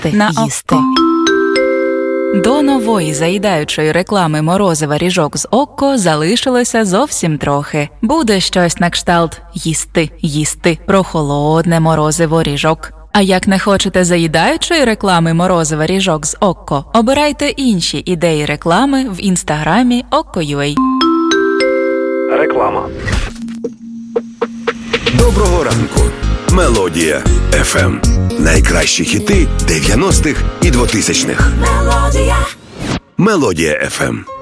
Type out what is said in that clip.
їсти, їсти. До нової заїдаючої реклами морозива ріжок з Окко залишилося зовсім трохи. Буде щось на кшталт «їсти, їсти» про холодне морозиво ріжок. А як не хочете заїдаючої реклами морозива ріжок з Окко, обирайте інші ідеї реклами в інстаграмі Okko.ua. Реклама. Доброго ранку. Мелодія FM. Найкращі хіти 90-х і 2000-х. Мелодія FM.